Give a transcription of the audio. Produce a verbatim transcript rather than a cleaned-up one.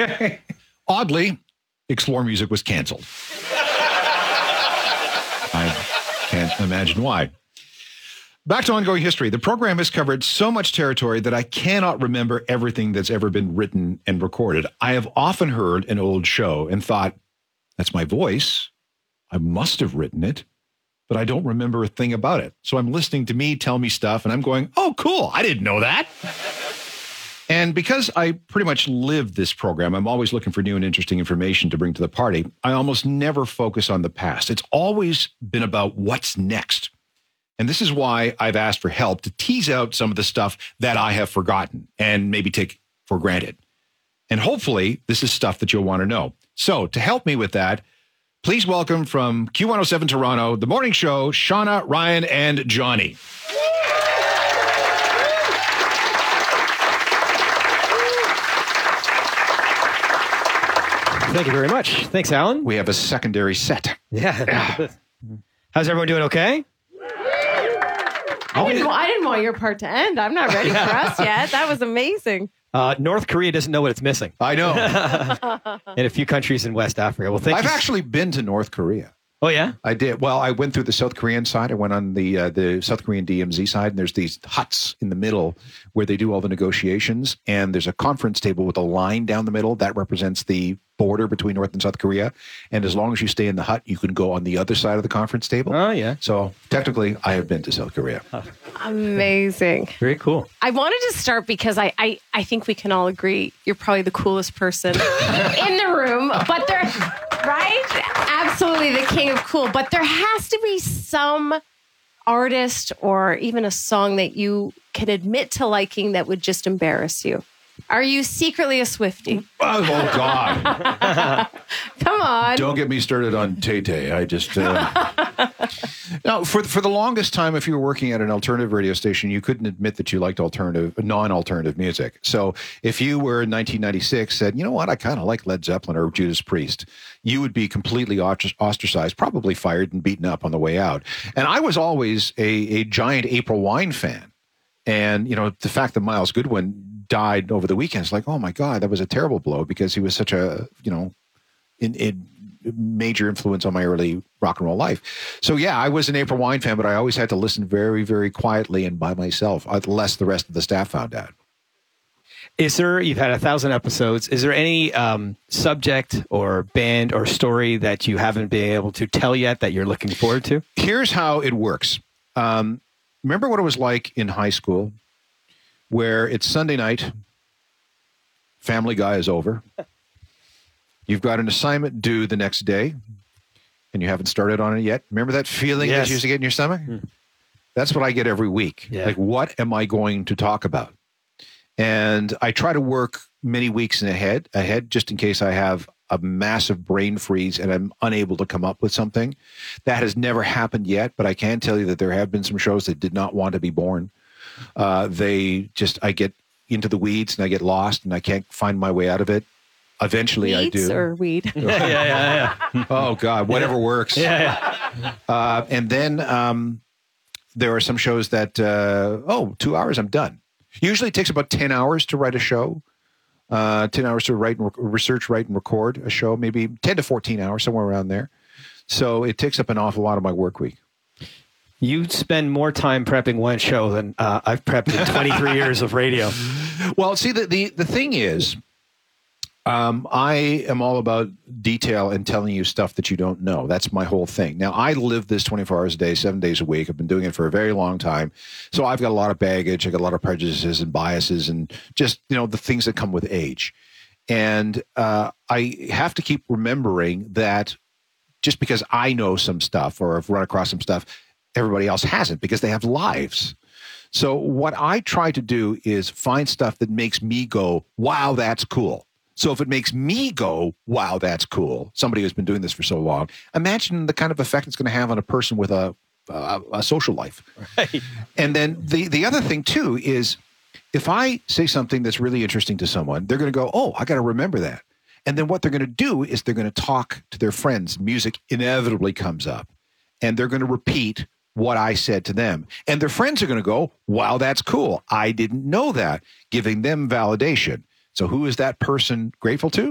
Oddly, Explore Music was canceled. I can't imagine why. Back to ongoing history. The program has covered so much territory that I cannot remember everything that's ever been written and recorded. I have often heard an old show and thought, that's my voice. I must have written it, but I don't remember a thing about it. So I'm listening to me tell me stuff and I'm going, oh, cool. I didn't know that. And because I pretty much live this program, I'm always looking for new and interesting information to bring to the party. I almost never focus on the past. It's always been about what's next. And this is why I've asked for help to tease out some of the stuff that I have forgotten and maybe take for granted. And hopefully this is stuff that you'll want to know. So to help me with that, please welcome from Q one oh seven Toronto, The Morning Show, Shauna, Ryan, and Johnny. Thank you very much. Thanks, Alan. We have a secondary set. Yeah. How's everyone doing okay? I didn't, I didn't want your part to end. I'm not ready for us yet. That was amazing. Uh, North Korea doesn't know what it's missing. I know. And a few countries in West Africa. Well, thank I've you. actually been to North Korea. Oh, yeah? I did. Well, I went through the South Korean side. I went on the uh, the South Korean D M Z side, and there's these huts in the middle where they do all the negotiations, and there's a conference table with a line down the middle that represents the border between North and South Korea. And as long as you stay in the hut, you can go on the other side of the conference table. Oh, yeah. So technically, I have been to South Korea. Amazing. Very cool. I wanted to start because I, I, I think we can all agree you're probably the coolest person in the room, but there, right? Absolutely the king of cool. But there has to be some artist or even a song that you can admit to liking that would just embarrass you. Are you secretly a Swiftie? Oh, God. Come on. Don't get me started on Tay-Tay. I just... Uh... Now, for, for the longest time, if you were working at an alternative radio station, you couldn't admit that you liked alternative, non-alternative music. So if you were in nineteen ninety-six, said, you know what, I kind of like Led Zeppelin or Judas Priest, you would be completely ostracized, probably fired and beaten up on the way out. And I was always a, a giant April Wine fan. And, you know, the fact that Miles Goodwin died over the weekend, it's like, oh my God, that was a terrible blow because he was such a, you know, in, in major influence on my early rock and roll life. So yeah, I was an April Wine fan, but I always had to listen very, very quietly and by myself, unless the rest of the staff found out. Is there, you've had a thousand episodes, is there any um, subject or band or story that you haven't been able to tell yet that you're looking forward to? Here's how it works. Um, remember what it was like in high school where it's Sunday night, Family Guy is over. You've got an assignment due the next day, and you haven't started on it yet. Remember that feeling Yes. that you used to get in your stomach? Mm. That's what I get every week. Yeah. Like, what am I going to talk about? And I try to work many weeks in ahead, ahead, just in case I have a massive brain freeze and I'm unable to come up with something. That has never happened yet, but I can tell you that there have been some shows that did not want to be born. Uh, they just, I get into the weeds and I get lost and I can't find my way out of it. Eventually Weeds I do. or weed? yeah, yeah, yeah. Oh God, whatever yeah. works. Yeah, yeah. Uh, and then um, there are some shows that, uh, oh, two hours, I'm done. Usually it takes about ten hours to write a show. Uh, ten hours to write and re- research, write and record a show, maybe ten to fourteen hours, somewhere around there. So it takes up an awful lot of my work week. You spend more time prepping one show than uh, I've prepped in twenty-three years of radio. Well, see, the, the, the thing is, um, I am all about detail and telling you stuff that you don't know. That's my whole thing. Now, I live this twenty-four hours a day, seven days a week. I've been doing it for a very long time. So I've got a lot of baggage. I've got a lot of prejudices and biases and just, you know, the things that come with age. And uh, I have to keep remembering that just because I know some stuff or have run across some stuff, everybody else hasn't because they have lives. So what I try to do is find stuff that makes me go, wow, that's cool. So if it makes me go, wow, that's cool, somebody who's been doing this for so long, imagine the kind of effect it's going to have on a person with a, a, a social life. Right. And then the, the other thing, too, is if I say something that's really interesting to someone, they're going to go, oh, I got to remember that. And then what they're going to do is they're going to talk to their friends. Music inevitably comes up. And they're going to repeat what I said to them. And their friends are going to go, wow, that's cool. I didn't know that, giving them validation. So who is that person grateful to?